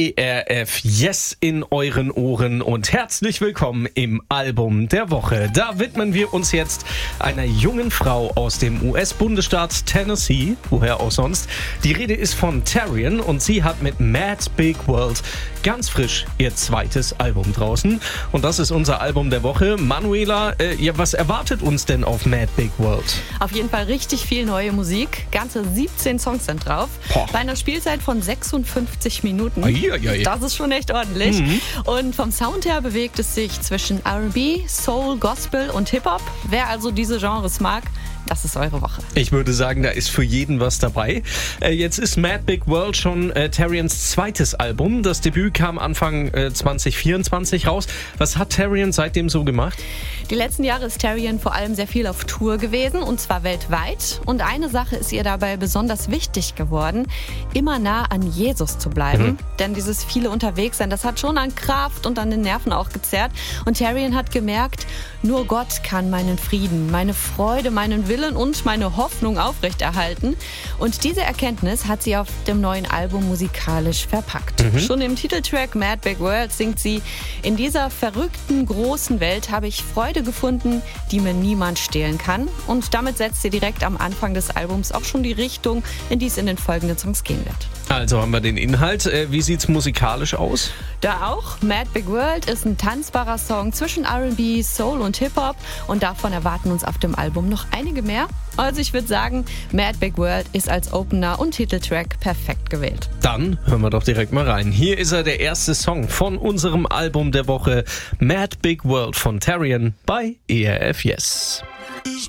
ERF Yes in euren Ohren und herzlich willkommen im Album der Woche. Da widmen wir uns jetzt einer jungen Frau aus dem US-Bundesstaat Tennessee, woher auch sonst. Die Rede ist von Taryn und sie hat mit Mad Big World ganz frisch ihr zweites Album draußen. Und das ist unser Album der Woche. Manuela, was erwartet uns denn auf Mad Big World? Auf jeden Fall richtig viel neue Musik. Ganze 17 Songs sind drauf. Boah. Bei einer Spielzeit von 56 Minuten. Ai. Das ist schon echt ordentlich. Und vom Sound her bewegt es sich zwischen R&B, Soul, Gospel und Hip-Hop. Wer also diese Genres mag, das ist eure Woche. Ich würde sagen, da ist für jeden was dabei. Jetzt ist Mad Big World schon Taryns zweites Album. Das Debüt kam Anfang 2024 raus. Was hat Taryn seitdem so gemacht? Die letzten Jahre ist Taryn vor allem sehr viel auf Tour gewesen, und zwar weltweit. Und eine Sache ist ihr dabei besonders wichtig geworden, immer nah an Jesus zu bleiben. Denn dieses viele Unterwegssein, das hat schon an Kraft und an den Nerven auch gezerrt. Und Taryn hat gemerkt, nur Gott kann meinen Frieden, meine Freude, meinen Willen und meine Hoffnung aufrechterhalten. Und diese Erkenntnis hat sie auf dem neuen Album musikalisch verpackt. Schon im Titeltrack Mad Big World singt sie: In dieser verrückten, großen Welt habe ich Freude gefunden, die mir niemand stehlen kann. Und damit setzt sie direkt am Anfang des Albums auch schon die Richtung, in die es in den folgenden Songs gehen wird. Also haben wir den Inhalt. Wie sieht's musikalisch aus? Da auch. Mad Big World ist ein tanzbarer Song zwischen R&B, Soul und Hip-Hop. Und davon erwarten uns auf dem Album noch einige mehr. Also ich würde sagen, Mad Big World ist als Opener und Titeltrack perfekt gewählt. Dann hören wir doch direkt mal rein. Hier ist er, der erste Song von unserem Album der Woche. Mad Big World von Taryn bei ERF Yes.